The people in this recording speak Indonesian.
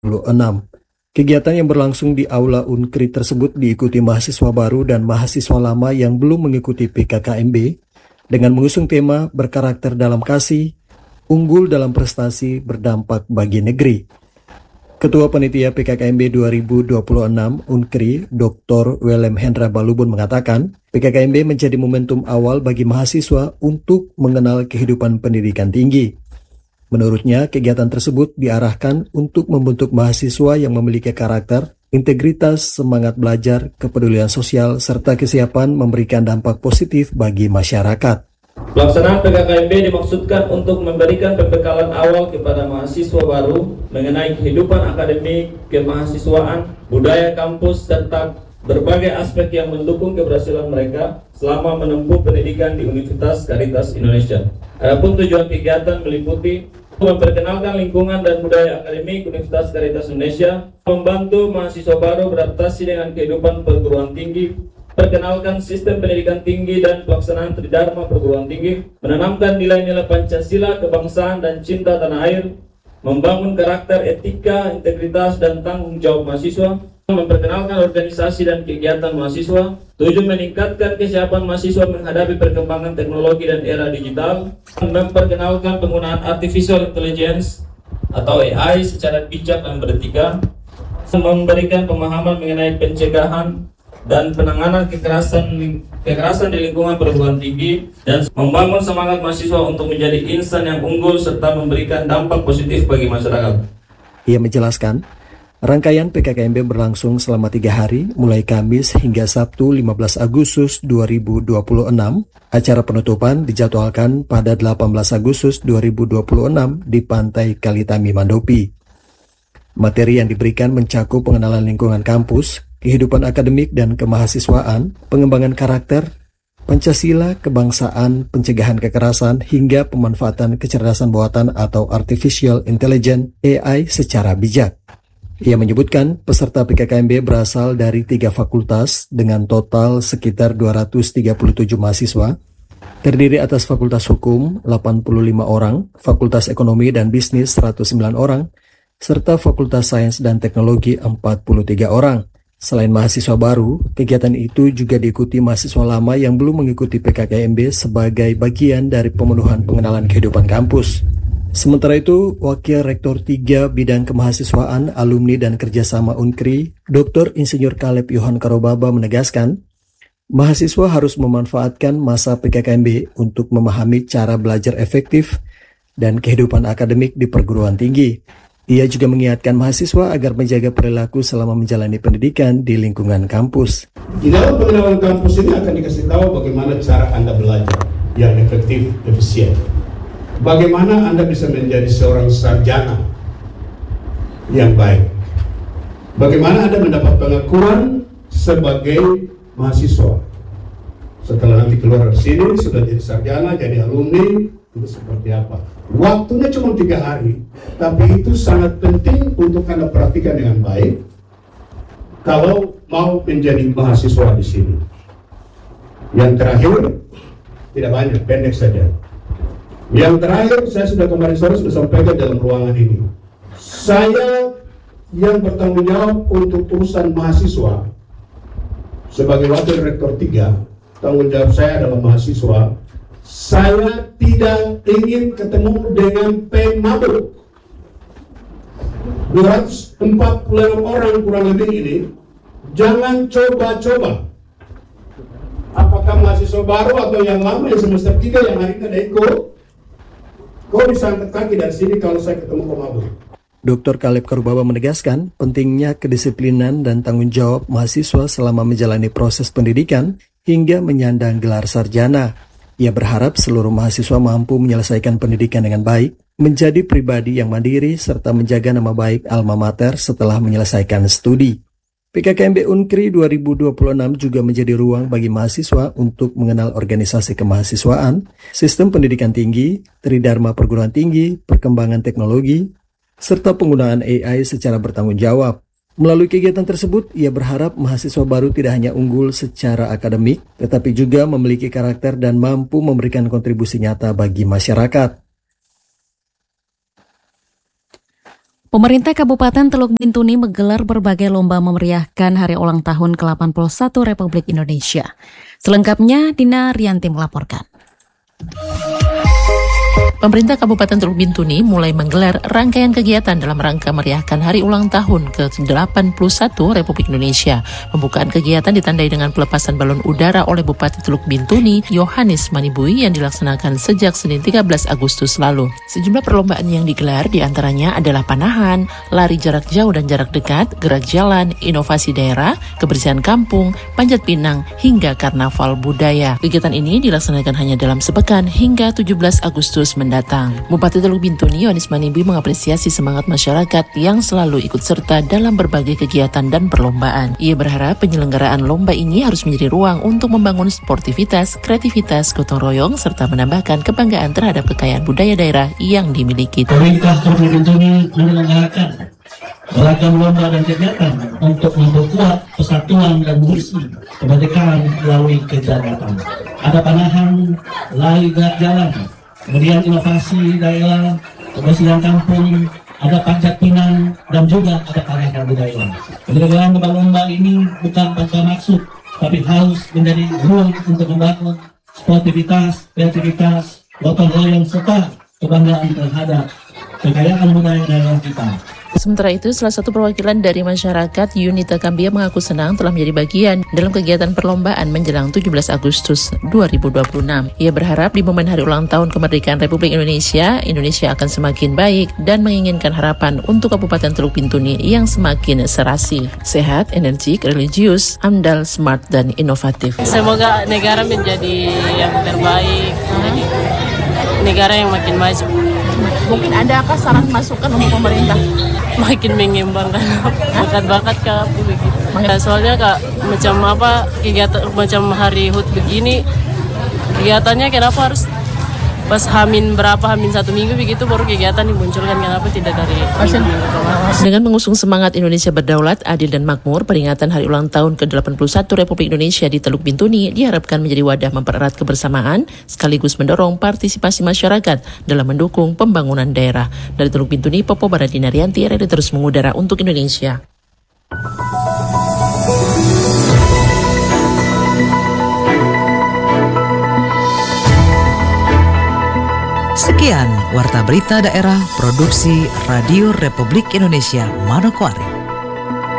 Kegiatan yang berlangsung di Aula Unkri tersebut diikuti mahasiswa baru dan mahasiswa lama yang belum mengikuti PKKMB dengan mengusung tema berkarakter dalam kasih, unggul dalam prestasi, berdampak bagi negeri. Ketua Panitia PKKMB 2026 Unkri, Dr. Willem Hendra Balubun mengatakan, PKKMB menjadi momentum awal bagi mahasiswa untuk mengenal kehidupan pendidikan tinggi. Menurutnya, kegiatan tersebut diarahkan untuk membentuk mahasiswa yang memiliki karakter, integritas, semangat belajar, kepedulian sosial, serta kesiapan memberikan dampak positif bagi masyarakat. Pelaksanaan PKKMB dimaksudkan untuk memberikan pembekalan awal kepada mahasiswa baru mengenai kehidupan akademik, kemahasiswaan, budaya kampus, serta berbagai aspek yang mendukung keberhasilan mereka selama menempuh pendidikan di Universitas Caritas Indonesia. Adapun tujuan kegiatan meliputi memperkenalkan lingkungan dan budaya akademik Universitas Caritas Indonesia, membantu mahasiswa baru beradaptasi dengan kehidupan perguruan tinggi, perkenalkan sistem pendidikan tinggi dan pelaksanaan tridharma perguruan tinggi, menanamkan nilai-nilai Pancasila, kebangsaan, dan cinta tanah air, membangun karakter, etika, integritas, dan tanggung jawab mahasiswa, memperkenalkan organisasi dan kegiatan mahasiswa, tujuan meningkatkan kesiapan mahasiswa menghadapi perkembangan teknologi dan era digital, memperkenalkan penggunaan artificial intelligence atau AI secara bijak dan beretika, memberikan pemahaman mengenai pencegahan dan penanganan kekerasan di lingkungan perguruan tinggi, dan membangun semangat mahasiswa untuk menjadi insan yang unggul serta memberikan dampak positif bagi masyarakat. Ia menjelaskan, rangkaian PKKMB berlangsung selama 3 hari, mulai Kamis hingga Sabtu 15 Agustus 2026. Acara penutupan dijadwalkan pada 18 Agustus 2026 di Pantai Kalitami, Mandopi. Materi yang diberikan mencakup pengenalan lingkungan kampus, kehidupan akademik dan kemahasiswaan, pengembangan karakter, Pancasila, kebangsaan, pencegahan kekerasan, hingga pemanfaatan kecerdasan buatan atau artificial intelligence AI secara bijak. Ia menyebutkan peserta PKKMB berasal dari 3 fakultas dengan total sekitar 237 mahasiswa, terdiri atas Fakultas Hukum 85 orang, Fakultas Ekonomi dan Bisnis 109 orang, serta Fakultas Sains dan Teknologi 43 orang. Selain mahasiswa baru, kegiatan itu juga diikuti mahasiswa lama yang belum mengikuti PKKMB sebagai bagian dari pemenuhan pengenalan kehidupan kampus. Sementara itu, Wakil Rektor 3 Bidang Kemahasiswaan, Alumni dan Kerjasama Unkri, Dr. Insinyur Caleb Yohan Karobaba menegaskan, mahasiswa harus memanfaatkan masa PKKMB untuk memahami cara belajar efektif dan kehidupan akademik di perguruan tinggi. Ia juga mengingatkan mahasiswa agar menjaga perilaku selama menjalani pendidikan di lingkungan kampus. Di dalam pengenalan kampus ini akan dikasih tahu bagaimana cara Anda belajar yang efektif, efisien. Bagaimana Anda bisa menjadi seorang sarjana yang baik. Bagaimana Anda mendapat pengakuan sebagai mahasiswa. Setelah nanti keluar dari sini, sudah jadi sarjana, jadi alumni, itu seperti apa. Waktunya cuma 3 hari, tapi itu sangat penting untuk Anda perhatikan dengan baik kalau mau menjadi mahasiswa di sini. Yang terakhir, tidak banyak, pendek saja. Yang terakhir, saya sudah kemarin sore sudah sampaikan dalam ruangan ini. Saya yang bertanggung jawab untuk urusan mahasiswa sebagai Wakil Rektor 3, tanggung jawab saya adalah mahasiswa. Saya tidak ingin ketemu dengan pemabuk. 246 orang kurang lebih ini, jangan coba-coba. Apakah mahasiswa baru atau yang lama yang semester 3 yang hari ini ada ikut? Kau bisa angkat kaki dari sini kalau saya ketemu pemabuk. Dr. Caleb Karobaba menegaskan pentingnya kedisiplinan dan tanggung jawab mahasiswa selama menjalani proses pendidikan hingga menyandang gelar sarjana. Ia berharap seluruh mahasiswa mampu menyelesaikan pendidikan dengan baik, menjadi pribadi yang mandiri, serta menjaga nama baik alma mater setelah menyelesaikan studi. PKKMB Unkri 2026 juga menjadi ruang bagi mahasiswa untuk mengenal organisasi kemahasiswaan, sistem pendidikan tinggi, tridharma perguruan tinggi, perkembangan teknologi, serta penggunaan AI secara bertanggung jawab. Melalui kegiatan tersebut, ia berharap mahasiswa baru tidak hanya unggul secara akademik, tetapi juga memiliki karakter dan mampu memberikan kontribusi nyata bagi masyarakat. Pemerintah Kabupaten Teluk Bintuni menggelar berbagai lomba memeriahkan hari ulang tahun ke-81 Republik Indonesia. Selengkapnya, Dina Rianti melaporkan. Pemerintah Kabupaten Teluk Bintuni mulai menggelar rangkaian kegiatan dalam rangka meriahkan hari ulang tahun ke-81 Republik Indonesia. Pembukaan kegiatan ditandai dengan pelepasan balon udara oleh Bupati Teluk Bintuni, Yohanes Manibui, yang dilaksanakan sejak Senin 13 Agustus lalu. Sejumlah perlombaan yang digelar diantaranya adalah panahan, lari jarak jauh dan jarak dekat, gerak jalan, inovasi daerah, kebersihan kampung, panjat pinang, hingga karnaval budaya. Kegiatan ini dilaksanakan hanya dalam sepekan hingga 17 Agustus mendatang. Bupati Teluk Bintuni Yohanes Manibui mengapresiasi semangat masyarakat yang selalu ikut serta dalam berbagai kegiatan dan perlombaan. Ia berharap penyelenggaraan lomba ini harus menjadi ruang untuk membangun sportivitas, kreativitas, gotong royong, serta menambahkan kebanggaan terhadap kekayaan budaya daerah yang dimiliki. Pemerintah Teluk Bintuni menyelenggarakan beragam lomba dan kegiatan untuk memperkuat persatuan dan mengisi kemerdekaan melalui kegiatan. Ada panahan, lari gerak jalan, kemudian inovasi daerah, kebersihan kampung, ada panjat pinang, dan juga ada karnaval budaya. Penyelenggaraan lomba-lomba ini bukan tanpa maksud, tapi harus menjadi ruang untuk membangun sportivitas, kreativitas, gotong royong, serta kebanggaan terhadap kekayaan budaya daerah kita. Sementara itu, salah satu perwakilan dari masyarakat, Yunita Kambia, mengaku senang telah menjadi bagian dalam kegiatan perlombaan menjelang 17 Agustus 2026. Ia berharap di momen hari ulang tahun kemerdekaan Republik Indonesia, Indonesia akan semakin baik dan menginginkan harapan untuk Kabupaten Teluk Bintuni yang semakin serasi, sehat, energik, religius, andal, smart, dan inovatif. Semoga negara menjadi yang terbaik, jadi negara yang makin maju. Mungkin ada apa saran masukan untuk pemerintah? Makin mengembangkan bakat-bakat Kak, begitu. Soalnya Kak, macam apa kegiatan macam hari HUT begini, kegiatannya kenapa harus pas Hamin 1 minggu begitu baru kegiatan dimunculkan, kenapa tidak dari minggu kemarin? Dengan mengusung semangat Indonesia berdaulat, adil dan makmur, peringatan hari ulang tahun ke-81 Republik Indonesia di Teluk Bintuni diharapkan menjadi wadah mempererat kebersamaan sekaligus mendorong partisipasi masyarakat dalam mendukung pembangunan daerah. Dari Teluk Bintuni, Popo Baradina Rianti, RRI terus mengudara untuk Indonesia. Sekian Warta Berita Daerah Produksi Radio Republik Indonesia Manokwari.